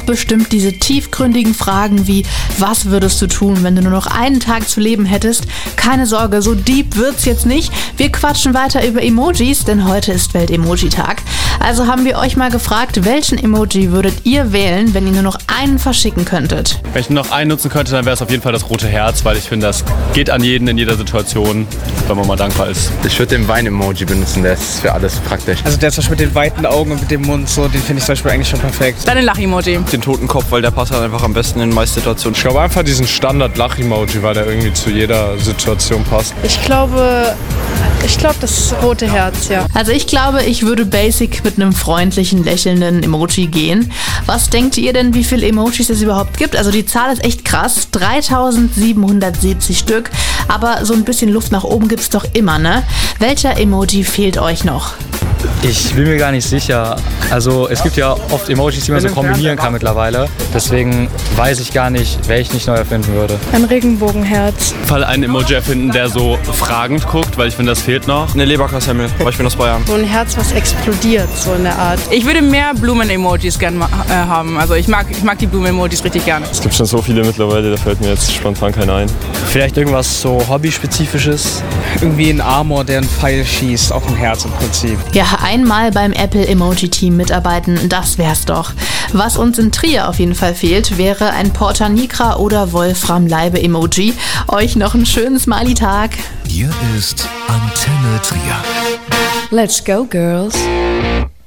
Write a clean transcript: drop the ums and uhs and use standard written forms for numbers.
bestimmt diese tiefgründigen Fragen wie: Was würdest du tun, wenn du nur noch einen Tag zu leben hättest? Keine Sorge, so deep wird's jetzt nicht. Wir quatschen weiter über Emojis, denn heute ist Welt-Emoji-Tag. Also haben wir euch mal gefragt, welchen Emoji würdet ihr wählen, wenn ihr nur noch einen verschicken könntet? Wenn ich nur noch einen nutzen könnte, dann wäre es auf jeden Fall das rote Herz, weil ich finde, das geht an jeden in jeder Situation, wenn man mal dankbar ist. Ich würde den Wein-Emoji benutzen, der ist für alles praktisch. Also der zum Beispiel mit den weiten Augen und mit dem Mund, so, den finde ich zum Beispiel eigentlich schon perfekt. Dann den Lach-Emoji. Den Totenkopf, weil der passt halt einfach am besten in meisten Situationen. Ich glaube einfach diesen Standard-Lach-Emoji, weil der irgendwie zu jeder Situation passt. Ich glaube das rote Herz, ja. Also ich glaube, ich würde basic mit einem freundlichen, lächelnden Emoji gehen. Was denkt ihr denn, wie viele Emojis es überhaupt gibt? Also die Zahl ist echt krass, 3770 Stück. Aber so ein bisschen Luft nach oben gibt's doch immer, ne? Welcher Emoji fehlt euch noch? Ich bin mir gar nicht sicher. Also es gibt ja oft Emojis, die man so kombinieren kann mittlerweile. Deswegen weiß ich gar nicht, welchen ich neu erfinden würde. Ein Regenbogenherz. Fall einen Emoji erfinden, der so fragend guckt, weil ich finde, das fehlt noch. Eine Leberkassemmel, weil ich bin aus Bayern. So ein Herz, was explodiert, so in der Art. Ich würde mehr Blumen-Emojis gerne haben. Also ich mag die Blumen-Emojis richtig gerne. Es gibt schon so viele mittlerweile, da fällt mir jetzt spontan keiner ein. Vielleicht irgendwas so Hobby-spezifisches. Irgendwie ein Armor, der einen Pfeil schießt, auf ein Herz im Prinzip. Ja, einmal beim Apple Emoji-Team mitarbeiten, das wär's doch. Was uns in Trier auf jeden Fall fehlt, wäre ein Porta Nigra oder Wolfram Leibe Emoji. Euch noch einen schönen Smiley-Tag. Hier ist Antenne Trier. Let's go, girls.